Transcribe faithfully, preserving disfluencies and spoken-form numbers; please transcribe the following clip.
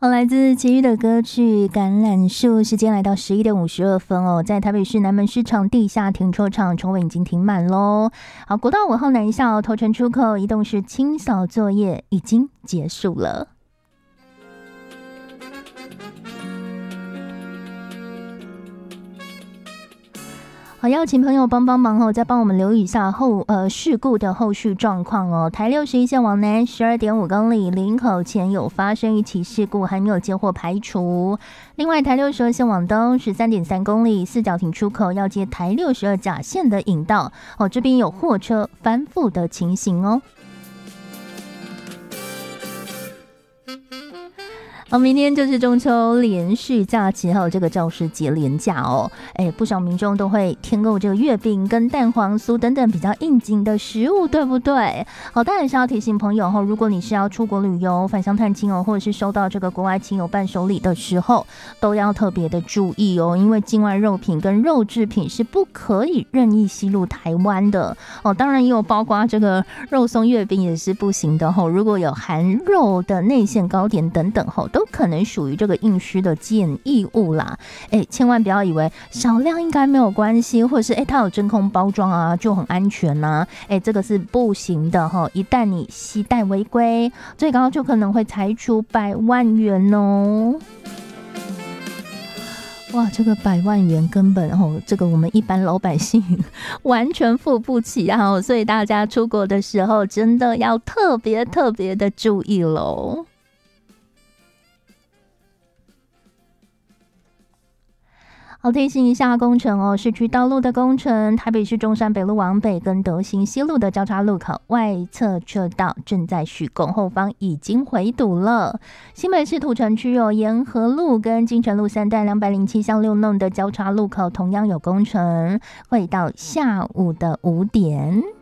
好，来自齐豫的歌曲《橄榄树》。时间来到十一点五十二分哦，在台北市南门市场地下停车场，重尾已经停满喽。好，国道五号南校头城出口移动式清扫作业已经结束了。好，邀请朋友帮帮忙哦，再帮我们留意一下后呃事故的后续状况哦。台六十一线往南十二点五公里林口前有发生一起事故，还没有接获排除。另外，台六十二线往东十三点三公里四角亭出口要接台六十二甲线的引道哦，这边有货车翻覆的情形哦。好，明天就是中秋连续假期，还有这个教师节连假哦。哎，不少民众都会添购这个月饼跟蛋黄酥等等比较应景的食物，对不对？好，当然是要提醒朋友哦，如果你是要出国旅游、返乡探亲哦，或者是收到这个国外亲友伴手礼的时候，都要特别的注意哦，因为境外肉品跟肉制品是不可以任意吸入台湾的哦。当然也有包括这个肉松月饼也是不行的哦。如果有含肉的内馅糕点等等哦，都都可能属于这个应需的建议物啦，哎，千万不要以为少量应该没有关系，或者是哎它有真空包装啊就很安全啊，哎这个是不行的哈！一旦你携带违规，最高就可能会裁处百万元哦。哇，这个百万元根本哦，这个我们一般老百姓完全付不起啊！所以大家出国的时候真的要特别特别的注意喽。好，提醒一下工程哦，市区道路的工程，台北市中山北路往北跟德行西路的交叉路口外侧车道正在施工，后方已经回堵了。新北市土城区有沿河路跟金城路三段两百零七巷六弄的交叉路口同样有工程，会到下午的五点。